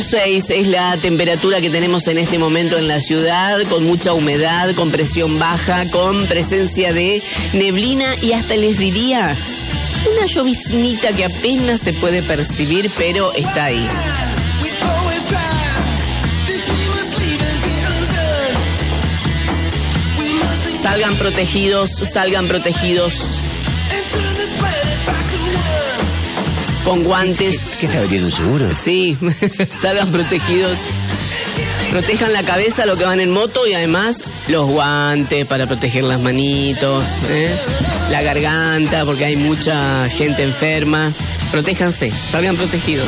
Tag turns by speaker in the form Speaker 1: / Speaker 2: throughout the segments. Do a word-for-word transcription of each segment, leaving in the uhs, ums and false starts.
Speaker 1: seis es la temperatura que tenemos en este momento en la ciudad, con mucha humedad, con presión baja, con presencia de neblina y hasta les diría una lloviznita que apenas se puede percibir, pero está ahí. Salgan protegidos, salgan protegidos. Con guantes.
Speaker 2: ¿Qué está vendiendo un seguro?
Speaker 1: Sí, salgan protegidos. Protejan la cabeza los que van en moto y además los guantes para proteger las manitos, ¿eh? La garganta porque hay mucha gente enferma. Protéjanse, salgan protegidos.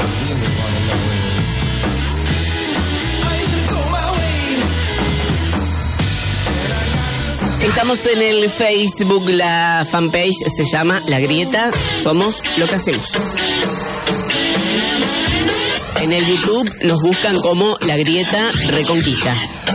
Speaker 1: Estamos en el Facebook, la fanpage se llama La Grieta, somos lo que hacemos. En el YouTube nos buscan como La Grieta Reconquista.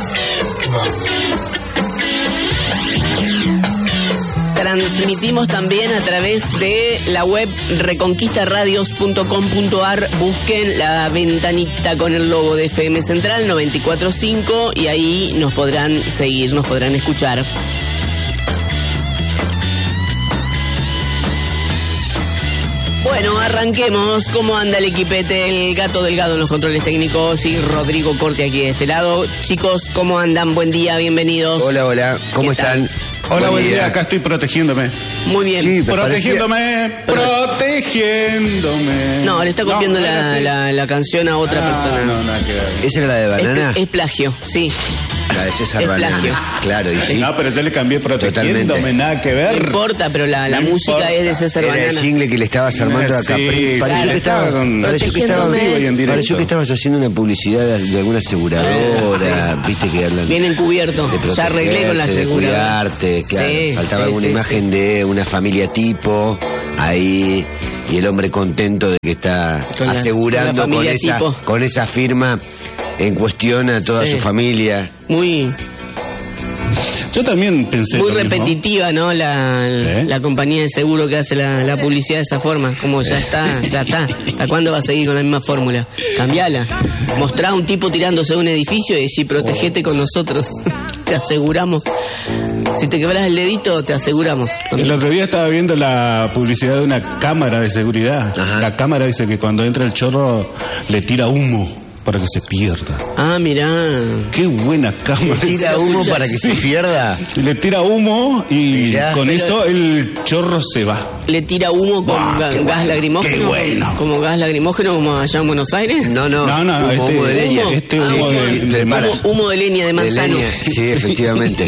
Speaker 1: Transmitimos también a través de la web reconquista radios punto com punto ar. Busquen la ventanita con el logo de F M Central noventa y cuatro punto cinco y ahí nos podrán seguir, nos podrán escuchar. Bueno, arranquemos. ¿Cómo anda el equipete? El Gato Delgado en los controles técnicos y Rodrigo Corte aquí de este lado. Chicos, ¿cómo andan? Buen día, bienvenidos.
Speaker 2: Hola, hola, ¿cómo están?
Speaker 3: Hola, buen día. Acá estoy protegiéndome.
Speaker 1: Muy bien.
Speaker 2: Sí,
Speaker 3: protegiéndome,
Speaker 1: parecía...
Speaker 3: protegiéndome.
Speaker 1: No, le está copiando
Speaker 3: no,
Speaker 1: la, la, la canción a otra
Speaker 3: ah,
Speaker 1: persona.
Speaker 3: No, nada que ver.
Speaker 2: ¿Esa era la de Banana?
Speaker 1: Es, es plagio, sí.
Speaker 2: La de César
Speaker 1: es
Speaker 2: Banana.
Speaker 1: plagio.
Speaker 2: Claro, y sí.
Speaker 3: No, pero yo le cambié protegiéndome,
Speaker 2: Totalmente.
Speaker 3: nada que ver.
Speaker 1: No importa, pero la, la
Speaker 3: No
Speaker 1: música
Speaker 3: importa.
Speaker 1: es de César
Speaker 2: Era
Speaker 1: Banana.
Speaker 2: el jingle que le estabas armando a
Speaker 3: Sí,
Speaker 2: Capri. Pareció,
Speaker 1: claro,
Speaker 2: que estaba,
Speaker 3: con-
Speaker 2: pareció, que estaba,
Speaker 1: protegiéndome.
Speaker 3: vivo y en directo.
Speaker 2: pareció que estabas haciendo una publicidad de, de alguna aseguradora.
Speaker 1: Ah,
Speaker 2: Viste que hablan
Speaker 1: Bien encubierto.
Speaker 2: de
Speaker 1: Ya arreglé con la
Speaker 2: protegerte, de
Speaker 1: aseguradora.
Speaker 2: cuidarte, claro.
Speaker 1: Sí,
Speaker 2: Faltaba
Speaker 1: sí,
Speaker 2: alguna
Speaker 1: sí,
Speaker 2: imagen
Speaker 1: sí.
Speaker 2: de una familia tipo ahí y el hombre contento de que está
Speaker 1: Con la-
Speaker 2: asegurando
Speaker 1: con la
Speaker 2: con,
Speaker 1: familia
Speaker 2: esa
Speaker 1: tipo.
Speaker 2: con esa firma en cuestión a toda
Speaker 1: Sí.
Speaker 2: su familia.
Speaker 1: Muy,
Speaker 3: Yo también pensé
Speaker 1: muy
Speaker 3: lo mismo.
Speaker 1: repetitiva, ¿no? La,
Speaker 3: ¿Eh?
Speaker 1: la compañía de seguro que hace la, la publicidad de esa forma. Como ya está, ya está. ¿Hasta cuándo va a seguir con la misma fórmula? Cambiala. Mostrá a un tipo tirándose de un edificio y decir, protegete con nosotros. Te aseguramos. Si te quebras el dedito, te aseguramos.
Speaker 3: El otro día estaba viendo la publicidad de una cámara de seguridad.
Speaker 2: Ajá.
Speaker 3: La cámara dice que cuando entra el chorro le tira humo para que se pierda.
Speaker 1: Ah, mirá.
Speaker 3: Qué buena cámara.
Speaker 2: Tira humo para que se pierda.
Speaker 3: Le tira humo y
Speaker 2: Mirá,
Speaker 3: con
Speaker 1: pero-
Speaker 3: eso el chorro se va.
Speaker 1: Le tira humo con
Speaker 3: Buah,
Speaker 1: ga-
Speaker 3: qué
Speaker 1: gas
Speaker 3: bueno,
Speaker 1: lagrimógeno.
Speaker 3: qué bueno.
Speaker 1: Como gas lagrimógeno, como allá en Buenos Aires.
Speaker 2: No, no,
Speaker 3: No, no,
Speaker 2: humo,
Speaker 3: este-
Speaker 2: humo de leña.
Speaker 1: humo.
Speaker 3: Este
Speaker 1: Ah,
Speaker 3: humo
Speaker 1: humo
Speaker 3: de,
Speaker 2: de-
Speaker 3: de mar.
Speaker 2: para.
Speaker 1: Humo, humo de leña de
Speaker 2: De
Speaker 1: manzano.
Speaker 2: leña, sí, efectivamente.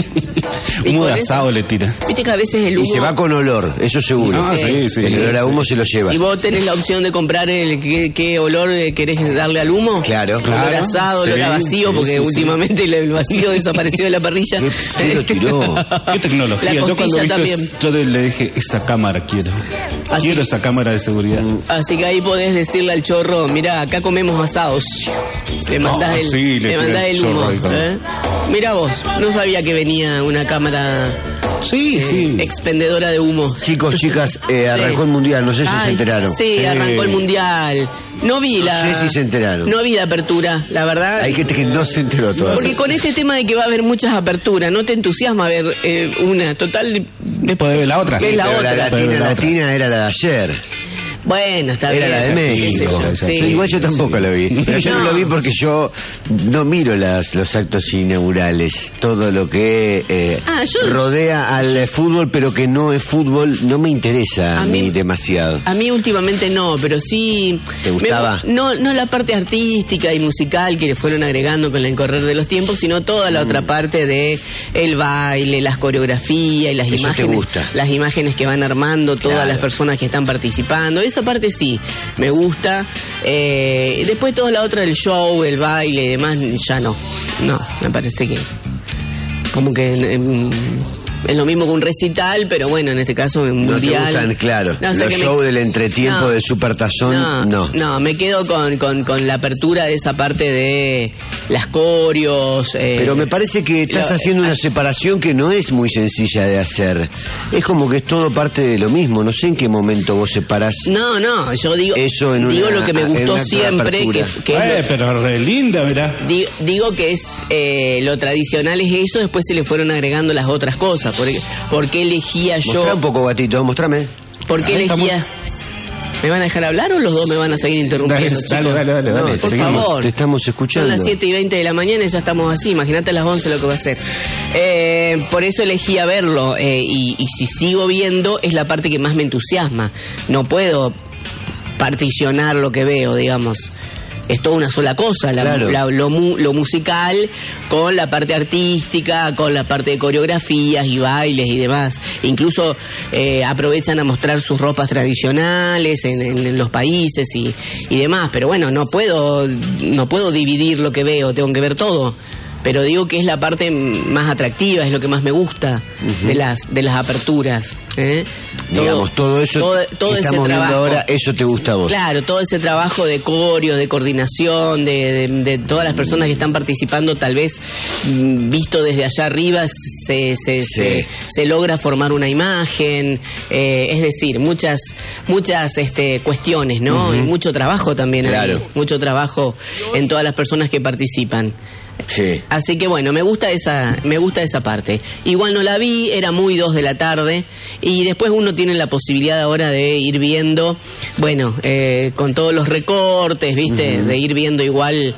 Speaker 1: Y
Speaker 3: Humo
Speaker 1: con
Speaker 3: de
Speaker 1: eso-
Speaker 3: asado le tira.
Speaker 1: Viste que a veces el humo...
Speaker 2: Y se va con olor, eso seguro.
Speaker 3: Ah, sí, sí.
Speaker 2: El olor a humo se lo lleva.
Speaker 1: Y vos tenés la opción de comprar el qué, qué olor eh, querés darle al humo.
Speaker 2: Claro.
Speaker 1: Olor
Speaker 3: Claro,
Speaker 1: a asado,
Speaker 3: sí,
Speaker 1: olor a vacío,
Speaker 3: sí,
Speaker 1: porque
Speaker 3: sí, sí.
Speaker 1: últimamente el- el vacío desapareció de la parrilla.
Speaker 2: ¿Qué, qué lo tiró?
Speaker 3: ¿Qué tecnología?
Speaker 1: La
Speaker 3: Yo cuando
Speaker 1: costilla
Speaker 3: vi
Speaker 1: también.
Speaker 3: yo le dije, esa cámara quiero.
Speaker 1: Así-
Speaker 3: Quiero esa cámara de seguridad.
Speaker 1: Así que ahí podés decirle al chorro, mirá, acá comemos asados. Le mandás
Speaker 3: Ah,
Speaker 1: el,
Speaker 3: sí, le
Speaker 1: le
Speaker 3: tira
Speaker 1: mandás
Speaker 3: el
Speaker 1: el humo.
Speaker 3: chorro ahí con-
Speaker 1: ¿eh? Mirá vos, no sabía que venía una cámara
Speaker 3: Sí, sí.
Speaker 1: expendedora de humo.
Speaker 2: Chicos, chicas, eh, arrancó el mundial, no sé si se
Speaker 1: Ay,
Speaker 2: enteraron.
Speaker 1: Sí, arrancó el mundial. No vi la...
Speaker 2: No sé si se enteraron.
Speaker 1: No vi la apertura, la verdad.
Speaker 2: Hay gente que no se enteró todavía.
Speaker 1: Porque con este tema de que va a haber muchas aperturas, ¿no te entusiasma ver eh, una? Total,
Speaker 3: Después de ver la otra.
Speaker 1: Ves la
Speaker 2: Pero
Speaker 1: otra.
Speaker 2: la latina,
Speaker 3: Pero la
Speaker 2: latina era la de ayer.
Speaker 1: bueno, está
Speaker 2: Era
Speaker 1: bien.
Speaker 2: la de
Speaker 1: qué sé
Speaker 2: México.
Speaker 1: yo, sí.
Speaker 2: Sí, igual yo tampoco la vi. Pero yo no.
Speaker 1: No.
Speaker 2: lo vi porque yo no miro las, los actos inaugurales. Todo lo que eh,
Speaker 1: Ah, yo-
Speaker 2: rodea al eh, fútbol, pero que no es fútbol, no me interesa a,
Speaker 1: A
Speaker 2: mí
Speaker 1: mí-
Speaker 2: demasiado.
Speaker 1: A mí últimamente no, pero sí...
Speaker 2: ¿Te gustaba?
Speaker 1: me- no, no la parte artística y musical que le fueron agregando con el correr de los tiempos, sino toda la otra parte de el baile, las coreografías y las
Speaker 2: Eso te
Speaker 1: imágenes.
Speaker 2: gusta.
Speaker 1: Las imágenes que van armando todas
Speaker 2: Claro.
Speaker 1: las personas que están participando. Esa parte sí, me gusta. Eh, después toda la otra del show, el baile y demás, ya no. No, me parece que... Como que... em, es lo mismo que un recital, pero bueno, en este caso un
Speaker 2: No
Speaker 1: mundial.
Speaker 2: te gustan, claro,
Speaker 1: No, o sea
Speaker 2: los
Speaker 1: que
Speaker 2: shows
Speaker 1: me-
Speaker 2: del entretiempo
Speaker 1: No.
Speaker 2: de Supertazón,
Speaker 1: No,
Speaker 2: no.
Speaker 1: no, me quedo con, con, con la apertura de esa parte de las corios. eh,
Speaker 2: Pero me parece que estás
Speaker 1: lo-
Speaker 2: haciendo una separación que no es muy sencilla de hacer. Es como que es todo parte de lo mismo. No sé en qué momento vos separás.
Speaker 1: No, no, yo digo,
Speaker 2: Eso en
Speaker 1: digo
Speaker 2: una-
Speaker 1: lo que me
Speaker 2: en
Speaker 1: gustó
Speaker 2: una
Speaker 1: siempre, que,
Speaker 2: apertura.
Speaker 1: que es
Speaker 3: Eh,
Speaker 1: lo-
Speaker 3: pero re linda, mirá.
Speaker 1: di- digo que es eh, lo tradicional es eso, después se le fueron agregando las otras cosas. ¿Por, por qué elegía yo?
Speaker 2: Mostrá un poco, gatito, mostrame.
Speaker 1: ¿Por qué
Speaker 3: Ahí
Speaker 1: elegía? ¿Me van a dejar hablar o los dos me van a seguir interrumpiendo,
Speaker 3: Dale,
Speaker 1: chicos?
Speaker 3: dale, dale, dale,
Speaker 2: No,
Speaker 3: dale.
Speaker 1: Por
Speaker 2: te seguimos,
Speaker 1: favor.
Speaker 2: te estamos escuchando.
Speaker 1: Son las siete y veinte de la mañana y ya estamos así. Imagínate a las once lo que va a ser. Eh, por eso elegí a verlo. eh, y, y si sigo viendo, es la parte que más me entusiasma. No puedo particionar lo que veo, digamos. Es toda una sola cosa, la-
Speaker 2: Claro.
Speaker 1: la- lo, mu- lo musical con la parte artística, con la parte de coreografías y bailes y demás. Incluso eh, aprovechan a mostrar sus ropas tradicionales en, en- en los países y, y demás. Pero bueno, no puedo, no puedo dividir lo que veo, tengo que ver todo. Pero digo que es la parte más atractiva, es lo que más me gusta de las de las aperturas. ¿eh?
Speaker 2: Digamos, todo eso
Speaker 1: todo, todo
Speaker 2: que
Speaker 1: ese
Speaker 2: estamos viendo
Speaker 1: trabajo.
Speaker 2: ahora, eso te gusta a vos.
Speaker 1: Claro, todo ese trabajo de coreo, de coordinación, de, de- de todas las personas que están participando, tal vez mm, visto desde allá arriba, se, se,
Speaker 2: Sí.
Speaker 1: se, se logra formar una imagen, eh, es decir, muchas muchas este, cuestiones, ¿no? Y mucho trabajo también
Speaker 2: Claro.
Speaker 1: hay, mucho trabajo en todas las personas que participan.
Speaker 2: Sí.
Speaker 1: Así que bueno, me gusta esa, me gusta esa parte. Igual no la vi, era muy dos de la tarde. Y después uno tiene la posibilidad ahora de ir viendo, bueno, eh, con todos los recortes, ¿viste? De ir viendo igual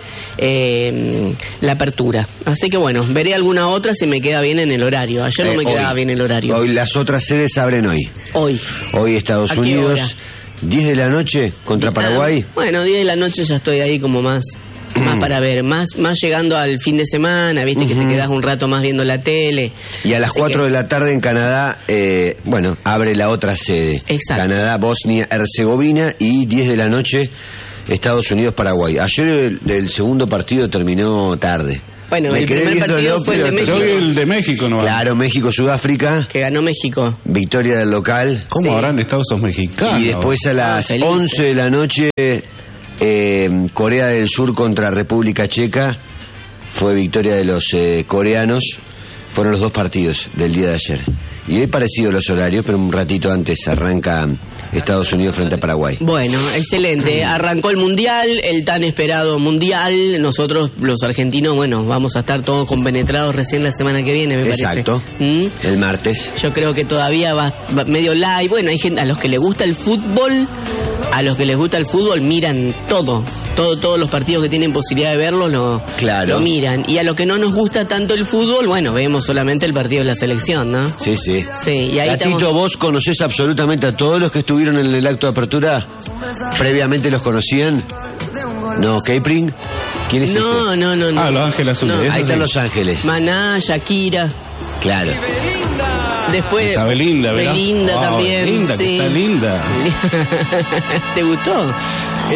Speaker 1: eh, la apertura. Así que bueno, veré alguna otra si me queda bien en el horario. Ayer no
Speaker 2: Eh,
Speaker 1: me quedaba
Speaker 2: hoy.
Speaker 1: bien el horario.
Speaker 2: Hoy las otras sedes abren hoy.
Speaker 1: Hoy.
Speaker 2: Hoy Estados
Speaker 1: ¿A qué
Speaker 2: Unidos,
Speaker 1: hora?
Speaker 2: diez de la noche contra Paraguay.
Speaker 1: Ah, bueno, diez de la noche ya estoy ahí como más más para ver, más más llegando al fin de semana, viste que te
Speaker 2: Ujú.
Speaker 1: quedas un rato más viendo la tele.
Speaker 2: Y a las
Speaker 1: Así
Speaker 2: cuatro
Speaker 1: que-
Speaker 2: de la tarde en Canadá, eh, bueno, abre la otra sede.
Speaker 1: Exacto.
Speaker 2: Canadá, Bosnia, Herzegovina y diez de la noche Estados Unidos, Paraguay. Ayer el, el segundo partido terminó tarde.
Speaker 1: Bueno,
Speaker 2: Me
Speaker 1: el
Speaker 2: quedé
Speaker 1: primer
Speaker 2: viéndolo,
Speaker 1: partido fue el de
Speaker 2: pero-
Speaker 3: Yo
Speaker 1: México.
Speaker 3: vi el de México, ¿no?
Speaker 2: Claro, México, Sudáfrica,
Speaker 1: Que ganó México.
Speaker 2: victoria del local.
Speaker 3: ¿Cómo
Speaker 1: Sí.
Speaker 3: habrán estado esos mexicanos?
Speaker 2: Y después a las
Speaker 1: Ah, felices.
Speaker 2: once de la noche, eh, Corea del Sur contra República Checa. Fue victoria de los eh, coreanos. Fueron los dos partidos del día de ayer. Y hoy parecido los horarios, pero un ratito antes arranca Estados Unidos frente a Paraguay.
Speaker 1: Bueno, excelente. Arrancó el Mundial, el tan esperado Mundial. Nosotros, los argentinos, bueno, vamos a estar todos compenetrados recién la semana que viene, me
Speaker 2: Exacto.
Speaker 1: parece. ¿Mm?
Speaker 2: El martes.
Speaker 1: Yo creo que todavía va, va medio live. Bueno, hay gente a los que les gusta el fútbol, a los que les gusta el fútbol miran todo. Todo, todos los partidos que tienen posibilidad de verlo lo,
Speaker 2: Claro.
Speaker 1: lo miran. Y a los que no nos gusta tanto el fútbol, bueno, vemos solamente el partido de la selección, ¿no?
Speaker 2: Sí, sí.
Speaker 1: Sí, y ahí
Speaker 2: Gatito,
Speaker 1: estamos.
Speaker 2: ¿vos conocés absolutamente a todos los que estuvieron en el acto de apertura? ¿Previamente los conocían? ¿No, Capring? ¿Quién es
Speaker 1: No, no, no, no.
Speaker 3: Ah, Los Ángeles Azules.
Speaker 1: No.
Speaker 2: ese?
Speaker 3: eso
Speaker 2: Ahí están
Speaker 3: sí.
Speaker 2: Los Ángeles.
Speaker 1: Maná, Shakira.
Speaker 2: Claro.
Speaker 1: Después.
Speaker 3: Está Belinda, ¿verdad?
Speaker 1: Belinda
Speaker 3: Wow,
Speaker 1: también.
Speaker 3: Belinda, que
Speaker 1: sí.
Speaker 3: está linda.
Speaker 1: ¿Te gustó?